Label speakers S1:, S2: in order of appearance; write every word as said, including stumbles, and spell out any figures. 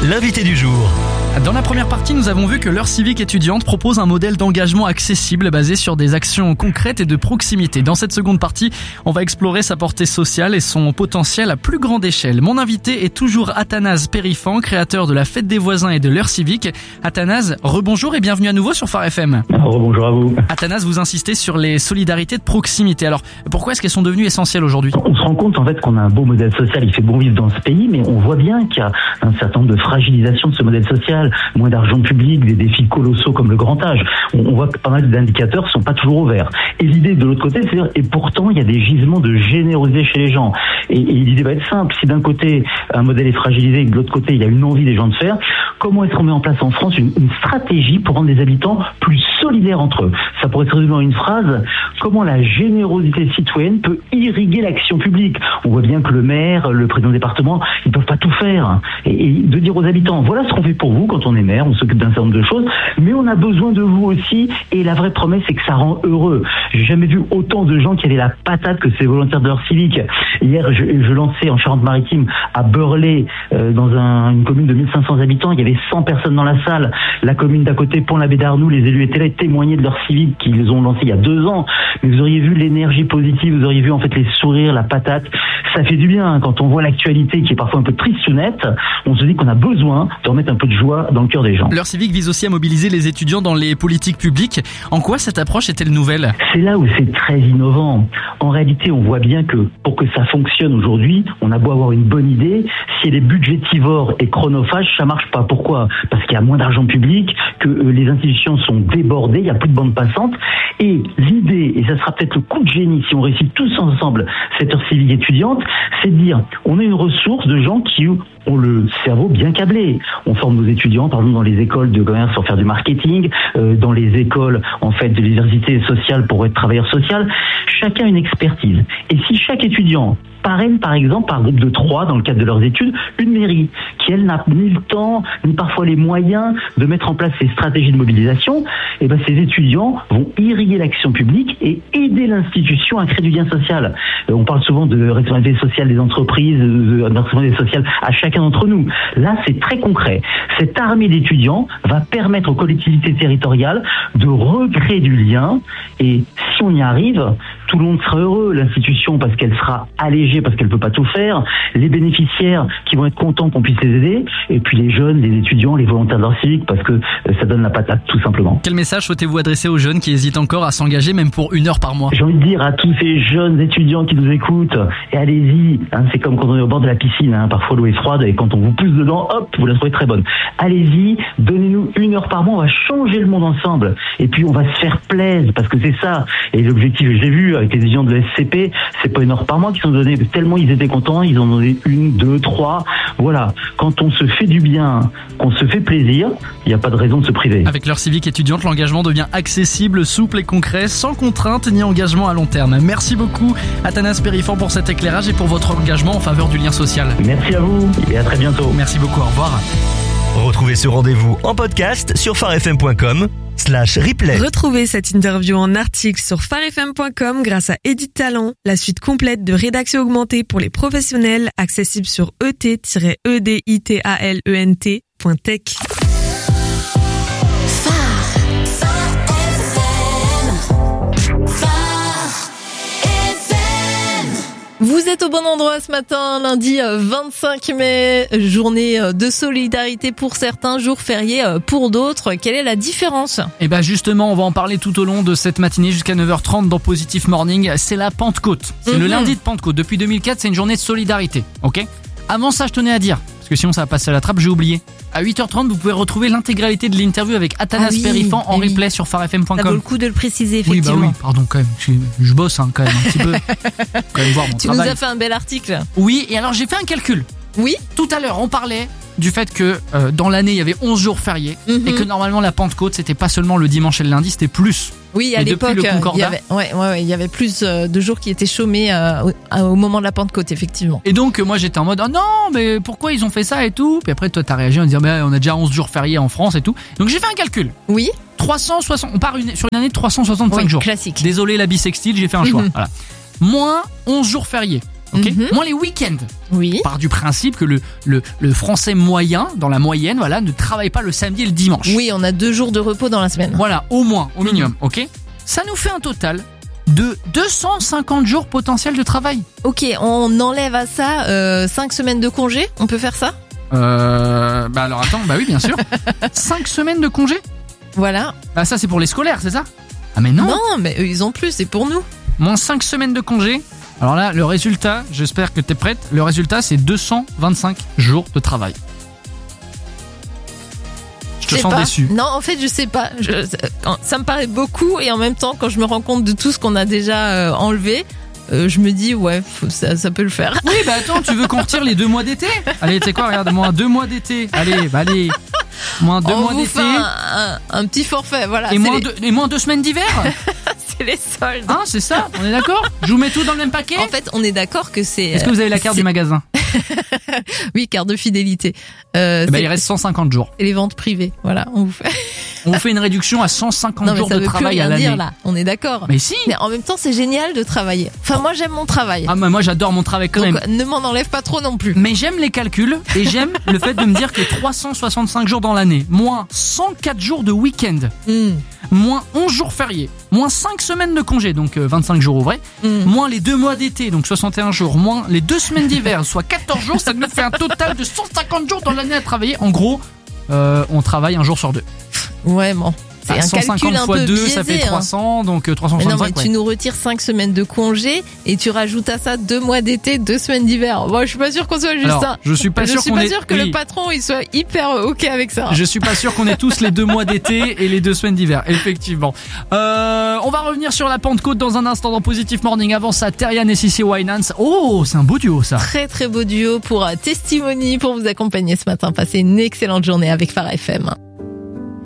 S1: l'invité du jour.
S2: Dans la première partie, nous avons vu que l'heure civique étudiante propose un modèle d'engagement accessible basé sur des actions concrètes et de proximité. Dans cette seconde partie, on va explorer sa portée sociale et son potentiel à plus grande échelle. Mon invité est toujours Athanase Périfan, créateur de la Fête des voisins et de l'heure civique. Athanase, rebonjour et bienvenue à nouveau sur Phare F M.
S3: Rebonjour à vous.
S2: Athanase, vous insistez sur les solidarités de proximité. Alors, pourquoi est-ce qu'elles sont devenues essentielles aujourd'hui ?
S3: On se rend compte en fait qu'on a un beau modèle social, il fait bon vivre dans ce pays, mais on voit bien qu'il y a un certain nombre de fragilisation de ce modèle social, moins d'argent public, des défis colossaux comme le grand âge. On, on voit que pas mal d'indicateurs ne sont pas toujours au vert. Et l'idée de l'autre côté, c'est dire, et pourtant il y a des gisements de générosité chez les gens. Et, et l'idée va être simple, si d'un côté un modèle est fragilisé et de l'autre côté il y a une envie des gens de faire, comment est-ce qu'on met en place en France une, une stratégie pour rendre les habitants plus solidaires entre eux ? Ça pourrait se résumer en une phrase, comment la générosité citoyenne peut irriguer l'action publique ? On voit bien que le maire, le président du département, ils ne peuvent pas tout faire. Et, et de dire aux habitants, voilà ce qu'on fait pour vous quand on est maire, on s'occupe d'un certain nombre de choses, mais on a besoin de vous aussi, et la vraie promesse c'est que ça rend heureux. J'ai jamais vu autant de gens qui avaient la patate que ces volontaires de l'heure civique. Hier, je, je lançais en Charente-Maritime, à Beurlay, euh, dans un, une commune de mille cinq cents habitants, il y avait cent personnes dans la salle. La commune d'à côté, Pont-l'Abbé-d'Arnoux, les élus étaient là et témoignaient de l'heure civique qu'ils ont lancé il y a deux ans. Mais vous auriez vu l'énergie positive, vous auriez vu en fait les sourires, la patate. Ça fait du bien quand on voit l'actualité qui est parfois un peu tristounette. On se dit qu'on a besoin de remettre un peu de joie dans le cœur des gens.
S2: L'heure civique vise aussi à mobiliser les étudiants dans les politiques publiques. En quoi cette approche est-elle nouvelle ?
S3: C'est là où c'est très innovant. En réalité, on voit bien que pour que ça fonctionne aujourd'hui, on a beau avoir une bonne idée, si elle est budgétivore et chronophage, ça marche pas. Pourquoi ? Parce qu'il y a moins d'argent public, que les institutions sont débordées, il n'y a plus de bande passante. Et l'idée, et ça sera peut-être le coup de génie si on réussit tous ensemble cette heure civique étudiante, c'est de dire, on a une ressource de gens qui ont le cerveau bien câblé. On forme nos étudiants, par exemple, dans les écoles de commerce pour faire du marketing, euh, dans les écoles, en fait, de l'université sociale pour être travailleur social. Chacun a une expertise. Et si chaque étudiant parraine, par exemple, par groupe de trois, dans le cadre de leurs études, une mairie qui, elle, n'a ni le temps, ni parfois les moyens de mettre en place ces stratégies de mobilisation, et ben, ces étudiants vont irriguer l'action publique et aider l'institution à créer du lien social. On parle souvent de responsabilité sociale des entreprises, de responsabilité sociale à chacun d'entre nous. Là, c'est très concret. Cette armée d'étudiants va permettre aux collectivités territoriales de recréer du lien, et si on y arrive, tout le monde sera heureux. L'institution, parce qu'elle sera allégée, parce qu'elle peut pas tout faire, les bénéficiaires qui vont être contents qu'on puisse les aider, et puis les jeunes, les étudiants, les volontaires de l'heure civique, parce que ça donne la patate, tout simplement.
S2: Quel message souhaitez-vous adresser aux jeunes qui hésitent encore à s'engager, même pour une heure par mois ?
S3: J'ai envie de dire à tous ces jeunes étudiants qui nous écoutent, et allez-y, hein, c'est comme quand on est au bord de la piscine, hein, parfois l'eau est froide, et quand on vous pousse dedans, hop, vous la trouvez très bonne. Allez-y, donnez-nous une heure par mois, on va changer le monde ensemble, et puis on va se faire plaisir, parce que c'est ça, et l'objectif, je l'ai vu avec les étudiants de l'E S C P, c'est pas une heure par mois qu'ils sont donnés, tellement ils étaient contents, ils en ont donné une, deux, trois, voilà. Quand on se fait du bien, qu'on se fait plaisir, il n'y a pas de raison de se priver.
S2: Avec l'heure civique étudiante, l'engagement devient accessible, souple et concret, sans contrainte ni engagement à long terme. Merci beaucoup Athanase Périfan pour cet éclairage et pour votre engagement en faveur du lien social.
S3: Merci à vous et à très bientôt.
S2: Merci beaucoup, au revoir.
S1: Retrouvez ce rendez-vous en podcast sur pharefm point com slash replay.
S4: Retrouvez cette interview en article sur pharefm point com grâce à Edit Talent, la suite complète de rédaction augmentée pour les professionnels, accessible sur e t tiret e d i t a l e n t point tech.
S5: Vous êtes au bon endroit ce matin, lundi vingt-cinq mai, journée de solidarité pour certains, jour férié pour d'autres. Quelle est la différence ?
S2: Eh ben justement, on va en parler tout au long de cette matinée jusqu'à neuf heures trente dans Positive Morning. C'est la Pentecôte. C'est mm-hmm. le lundi de Pentecôte. Depuis deux mille quatre, c'est une journée de solidarité. Ok ? Avant ça, je tenais à dire, parce que sinon ça va passer à la trappe, j'ai oublié. À huit heures trente, vous pouvez retrouver l'intégralité de l'interview avec Athanase ah oui, Périfan en oui. replay sur pharefm point com.
S5: Ça vaut le coup de le préciser, effectivement.
S2: Oui, bah oui, pardon, quand même. Je, je bosse hein, quand même un petit peu. Quand même voir mon
S5: tu
S2: travail.
S5: nous as fait un bel article.
S2: Oui, et alors j'ai fait un calcul.
S5: Oui.
S2: Tout à l'heure, on parlait du fait que euh, dans l'année, il y avait onze jours fériés mm-hmm. et que normalement la Pentecôte, c'était pas seulement le dimanche et le lundi, c'était plus.
S5: Oui, à
S2: et
S5: l'époque,
S2: le
S5: il y avait, ouais, ouais, ouais, il y avait plus de jours qui étaient chômés euh, au, au moment de la Pentecôte, effectivement.
S2: Et donc, moi, j'étais en mode, oh non, mais pourquoi ils ont fait ça et tout ? Puis après, toi, t'as réagi en disant, bah, on a déjà onze jours fériés en France et tout. Donc, j'ai fait un calcul.
S5: Oui.
S2: trois cent soixante, on part une, sur une année de trois cent soixante-cinq
S5: oui,
S2: jours.
S5: Classique.
S2: Désolé, la bisextile, j'ai fait un choix. Voilà. Moins onze jours fériés. ok,
S5: Mhm.
S2: moins les week-ends.
S5: Oui.
S2: On part du principe que le, le, le français moyen, dans la moyenne, voilà, ne travaille pas le samedi et le dimanche.
S5: Oui, on a deux jours de repos dans la semaine.
S2: Voilà, au moins, au minimum, ok. Ça nous fait un total de deux cent cinquante jours potentiels de travail.
S5: Ok, on enlève à ça euh, cinq semaines de congé. On peut faire ça?
S2: Euh, bah alors attends, bah oui, bien sûr. cinq semaines de congé.
S5: Voilà.
S2: Bah ça c'est pour les scolaires, c'est ça? Ah mais non.
S5: Non, mais eux, ils ont plus, c'est pour nous.
S2: Moins cinq semaines de congé. Alors là, le résultat, j'espère que t'es prête. Le résultat, c'est deux cent vingt-cinq jours de travail. Je te
S5: sais
S2: sens
S5: pas.
S2: déçu.
S5: Non, en fait, je sais pas. Je, quand- ça me paraît beaucoup et en même temps, quand je me rends compte de tout ce qu'on a déjà euh, enlevé, euh, je me dis ouais, faut- ça, ça peut le faire.
S2: Oui, bah attends, tu veux qu'on retire les deux mois d'été? Allez, tu sais quoi, regarde, moins deux mois d'été. Allez, bah allez. Moins deux
S5: On
S2: mois
S5: vous
S2: d'été.
S5: fait un, un- un petit forfait, voilà.
S2: Et
S5: c'est
S2: moins,
S5: les,
S2: deux, et moins deux semaines d'hiver.
S5: c'est les soldes.
S2: Hein, c'est ça? On est d'accord? Je vous mets tout dans le même paquet?
S5: En fait, on est d'accord que c'est.
S2: Est-ce que vous avez la carte
S5: c'est-
S2: du magasin?
S5: Oui, carte de fidélité. Euh,
S2: Eh ben,
S5: c'est-
S2: il reste cent cinquante jours.
S5: et les ventes privées, voilà. On vous fait.
S2: On vous fait une réduction à cent cinquante
S5: Non, mais
S2: jours
S5: ça
S2: de
S5: veut plus
S2: travail à
S5: rien dire
S2: l'année.
S5: là. On est d'accord.
S2: Mais si.
S5: Mais en même temps, c'est génial de travailler. Enfin, moi, j'aime mon travail.
S2: Ah, mais moi j'adore mon travail quand
S5: Donc,
S2: même.
S5: ne m'en enlève pas trop non plus.
S2: Mais j'aime les calculs et j'aime le fait de me dire que trois cent soixante-cinq jours dans l'année, moins cent quatre jours de week-end,
S5: Hmm.
S2: moins onze jours fériés, moins cinq semaines de congé, donc euh, vingt-cinq jours ouvrés,
S5: Hmm.
S2: moins les deux mois d'été, donc soixante et un jours, moins les deux semaines d'hiver, soit quatorze jours, ça nous fait un total de cent cinquante jours dans l'année à travailler. En gros, euh, on travaille un jour sur deux.
S5: Ouais, bon. C'est
S2: Ah,
S5: un calcul
S2: cent cinquante
S5: un
S2: fois
S5: peu
S2: deux,
S5: biaisé.
S2: ça fait
S5: hein.
S2: trois cents, donc euh, trois cent
S5: Mais non, mais
S2: soixante-cinq.
S5: tu
S2: ouais.
S5: nous retires cinq semaines de congé et tu rajoutes à ça deux mois d'été, deux semaines d'hiver. Moi, je suis pas sûr qu'on soit juste
S2: Alors,
S5: ça.
S2: je suis pas
S5: je
S2: sûr
S5: suis
S2: qu'on
S5: pas
S2: ait-
S5: sûr que
S2: oui.
S5: le patron il soit hyper ok avec ça.
S2: Je suis pas sûr qu'on ait tous les deux mois d'été et les deux semaines d'hiver, effectivement. Euh, on va revenir sur la Pentecôte dans un instant dans Positive Morning. Avant ça, Terrian et Cissy Winans. Oh, c'est un beau duo ça.
S5: Très très beau duo pour euh, Testimony pour vous accompagner ce matin. Passez une excellente journée avec Phare F M.